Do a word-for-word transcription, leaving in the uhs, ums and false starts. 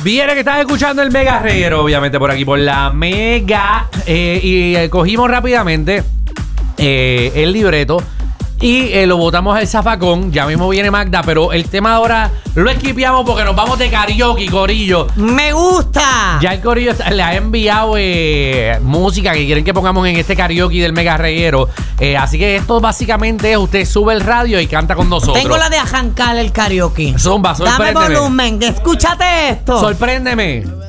Viene que estás escuchando el Mega Reguero, obviamente por aquí, por la Mega. Eh, y eh, cogimos rápidamente eh, el libreto y eh, lo botamos al zafacón. Ya mismo viene Magda, pero el tema ahora lo esquipeamos porque nos vamos de karaoke, corillo. ¡Me gusta! Ya el corillo está- le ha enviado eh, música que quieren que pongamos en este karaoke del Mega Reguero. Eh, así que esto básicamente es usted sube el radio y canta con nosotros. Tengo la de arrancar el karaoke. Zumba, Dame sorpréndeme. volumen, escúchate esto. Sorpréndeme.